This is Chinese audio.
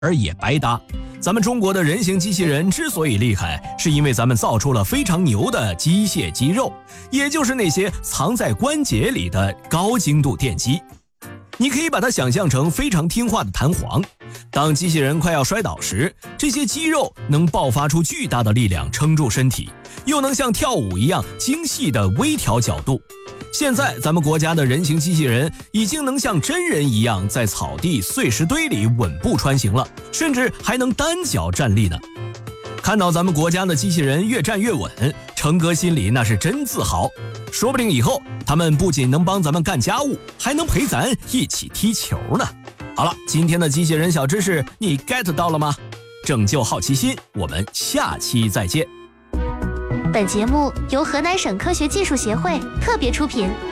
而也白搭。咱们中国的人形机器人之所以厉害，是因为咱们造出了非常牛的机械肌肉，也就是那些藏在关节里的高精度电机。你可以把它想象成非常听话的弹簧，当机器人快要摔倒时，这些肌肉能爆发出巨大的力量撑住身体，又能像跳舞一样精细的微调角度。现在咱们国家的人形机器人已经能像真人一样在草地、碎石堆里稳步穿行了，甚至还能单脚站立呢。看到咱们国家的机器人越站越稳，成哥心里那是真自豪，说不定以后他们不仅能帮咱们干家务，还能陪咱一起踢球呢。好了，今天的机器人小知识你 get 到了吗？拯救好奇心，我们下期再见。 本节目由河南省科学技术协会特别出品。